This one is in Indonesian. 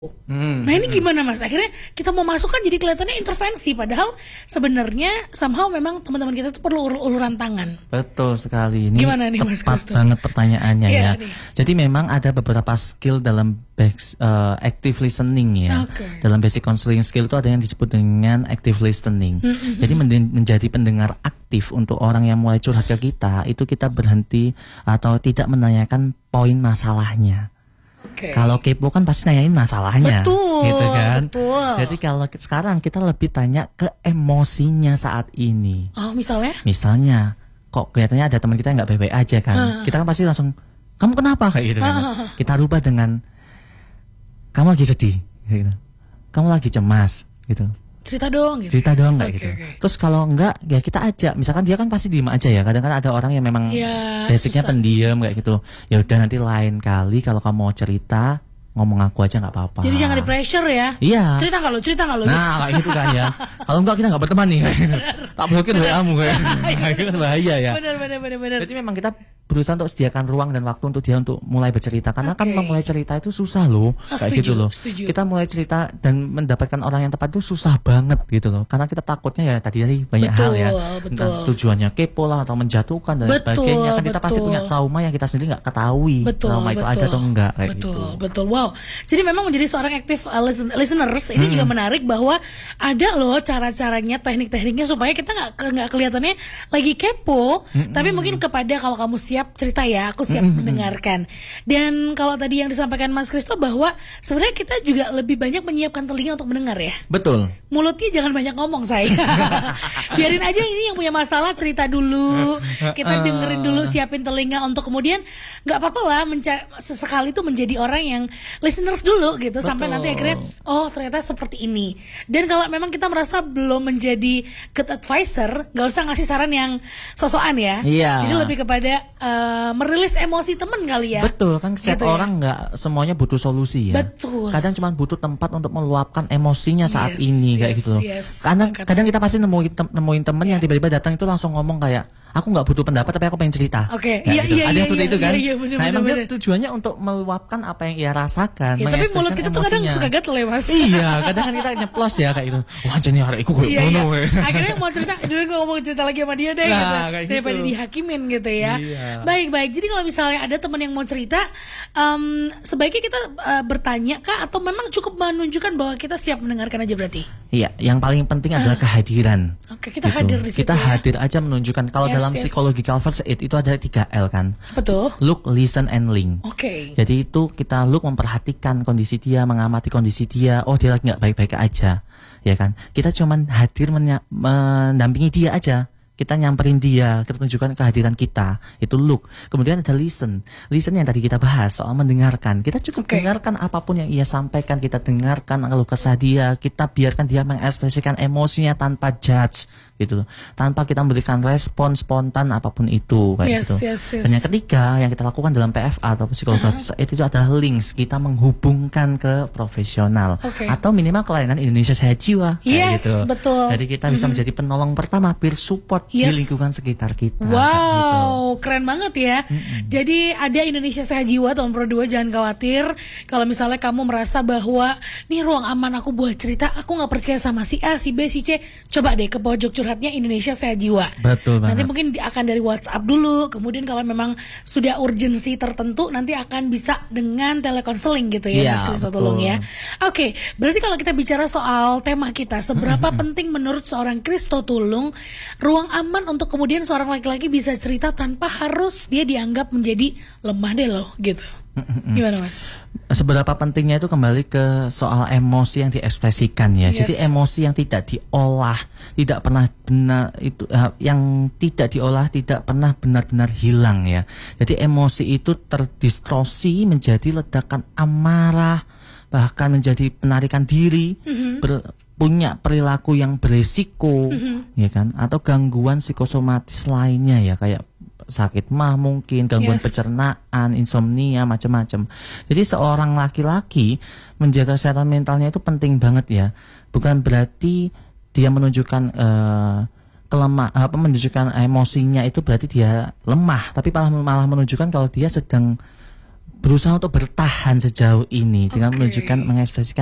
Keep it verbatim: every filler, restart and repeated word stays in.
Hmm. Nah ini gimana Mas? Akhirnya kita mau masuk kan jadi kelihatannya intervensi, padahal sebenarnya somehow memang teman-teman kita itu perlu ulur-uluran tangan. Betul sekali. Ini Gimana nih, Mas tepat Kristo? banget pertanyaannya Iya, ya. nih. Jadi memang ada beberapa skill dalam basic, uh, active listening ya. Okay. Dalam basic counseling skill itu ada yang disebut dengan active listening. Mm-hmm. Jadi men- menjadi pendengar aktif untuk orang yang mulai curhat ke kita, itu kita berhenti atau tidak menanyakan poin masalahnya. Okay. Kalau kepo kan pasti nanyain masalahnya, betul, gitu kan? Betul. Jadi kalau ke- sekarang kita lebih tanya ke emosinya saat ini. Oh misalnya? Misalnya, kok kelihatannya ada teman kita yang nggak baik-baik aja kan? Uh. Kita kan pasti langsung, kamu kenapa kayak gitu kan? Uh. Kita rubah dengan, kamu lagi sedih, gitu. Kamu lagi cemas, gitu. Cerita dong gitu. Cerita dong nggak okay, gitu. Okay. Terus kalau enggak, ya kita ajak. Misalkan dia kan pasti diem aja ya. Kadang-kadang ada orang yang memang ya, basicnya susah. pendiam kayak gitu. Ya udah nanti lain kali kalau kamu mau cerita, ngomong aku aja nggak apa-apa. Jadi jangan di pressure ya. Iya. Cerita nggak lo, cerita nggak lo. Nah kayak gitu kan ya. Kalau enggak kita nggak berteman nih. Tak blokir W A-mu kayak. Itu kan bahaya ya. Benar, benar, benar, benar. Jadi memang kita berusaha untuk sediakan ruang dan waktu untuk dia untuk mulai bercerita, karena okay. kan memulai cerita itu susah loh, oh, kayak setuju, gitu loh. Setuju. Kita mulai cerita dan mendapatkan orang yang tepat itu susah banget gitu loh, karena kita takutnya ya tadi tadi banyak betul, hal ya, betul. entah tujuannya kepo lah atau menjatuhkan dan betul, sebagainya. Kan kita betul. pasti punya trauma yang kita sendiri nggak ketahui, betul, trauma betul. itu ada atau enggak kayak betul, gitu. Betul, wow. Jadi memang menjadi seorang active uh, listen, listeners ini hmm. juga menarik bahwa ada loh cara-caranya, teknik-tekniknya supaya kita nggak ke, nggak kelihatannya lagi kepo, hmm. tapi mungkin kepada kalau kamu siap cerita ya, aku siap hmm. mendengarkan. Dan kalau tadi yang disampaikan Mas Kristo bahwa sebenarnya kita juga lebih banyak menyiapkan telinga untuk mendengar ya. Betul. Mulutnya jangan banyak ngomong saya. Biarin aja ini yang punya masalah cerita dulu, kita dengerin dulu, siapin telinga untuk kemudian nggak apa-apa lah menca- sesekali tuh menjadi orang yang listeners dulu gitu. Betul. Sampai nanti akhirnya oh ternyata seperti ini. Dan kalau memang kita merasa belum menjadi good advisor, nggak usah ngasih saran yang sosokan ya. Iya. Jadi lebih kepada uh, merilis emosi temen kali ya. Betul kan, setiap gitu orang nggak ya? Semuanya butuh solusi ya. Betul. Kadang cuma butuh tempat untuk meluapkan emosinya saat yes, ini yes, kayak gitu. Yes, Karena kadang kita pasti nemuin tem- nemuin temen yeah. yang tiba-tiba datang itu langsung ngomong kayak, aku nggak butuh pendapat tapi aku pengen cerita. Oke. Okay. Iya gitu. iya Ada iya. yang seperti iya, itu kan. Iya, iya, bener, nah bener, emang bener. dia tujuannya untuk meluapkan apa yang ia rasakan. Ya, tapi mulut kita tuh kadang suka gatel ya Mas. Iya, kadang kan kita nyeplos ya kayak itu. Wah jadi hari aku kayak iya, ngono. Iya. Akhirnya mau cerita, dulu gue ngomong cerita lagi sama dia deh nah, gitu. Kayak daripada gitu. dihakimin gitu ya. Iya. Baik baik. Jadi kalau misalnya ada teman yang mau cerita, um, sebaiknya kita uh, bertanya kah atau memang cukup menunjukkan bahwa kita siap mendengarkan aja berarti? Iya, yang paling penting adalah uh. kehadiran. Oke, okay, kita gitu. hadir di situ. Kita ya. hadir aja menunjukkan. Kalau yes, dalam yes. psychological first aid itu ada tiga L kan. Betul. Look, listen, and link. Oke. Okay. Jadi itu kita look, memperhatikan kondisi dia, mengamati kondisi dia. Oh dia lagi nggak baik-baik aja, ya kan? Kita cuman hadir menya- mendampingi dia aja. Kita nyamperin dia, kita tunjukkan kehadiran kita. Itu look. Kemudian ada listen. Listen yang tadi kita bahas soal mendengarkan. Kita cukup okay. dengarkan apapun yang ia sampaikan. Kita dengarkan kalau kesah dia. Kita biarkan dia mengekspresikan emosinya tanpa judge, gitu. Tanpa kita memberikan respon spontan apapun itu, kayak yes, gitu. Yes, yes. Dan yang ketiga yang kita lakukan dalam P F A atau psikologi uh-huh. itu adalah links. Kita menghubungkan ke profesional okay. atau minimal ke layanan Indonesia Sehat Jiwa, kayak yes, gitu. Betul. Jadi kita bisa mm-hmm. menjadi penolong pertama, peer support yes. di lingkungan sekitar kita. Wow, gitu. Keren banget ya. Mm-hmm. Jadi ada Indonesia Sehat Jiwa, teman Pro dua, jangan khawatir. Kalau misalnya kamu merasa bahwa nih ruang aman aku buat cerita, aku nggak percaya sama si A, si B, si C, coba deh ke pojok curhatnya Indonesia Sehat Jiwa. Betul banget. Nanti mungkin akan dari WhatsApp dulu, kemudian kalau memang sudah urgensi tertentu, nanti akan bisa dengan telekonseling gitu ya, ya Mas Kristo tolong ya. Oke, berarti kalau kita bicara soal tema kita, seberapa penting menurut seorang Kristo Tulung ruang aman untuk kemudian seorang laki-laki bisa cerita tanpa harus dia dianggap menjadi lemah deh loh gitu. Gimana Mas? Seberapa pentingnya itu kembali ke soal emosi yang diekspresikan ya. Yes. Jadi emosi yang tidak diolah, tidak pernah benar itu uh, yang tidak diolah tidak pernah benar-benar hilang ya. Jadi emosi itu terdistorsi menjadi ledakan amarah, bahkan menjadi penarikan diri, mm-hmm. ber, punya perilaku yang beresiko, mm-hmm. ya kan, atau gangguan psikosomatis lainnya ya, kayak sakit mah mungkin, gangguan yes. pencernaan, insomnia, macam-macam. Jadi seorang laki-laki menjaga kesehatan mentalnya itu penting banget ya. Bukan berarti dia menunjukkan uh, kelemah, apa menunjukkan emosinya itu berarti dia lemah, tapi malah malah menunjukkan kalau dia sedang berusaha untuk bertahan sejauh ini dengan Oke. menunjukkan mengekspresikan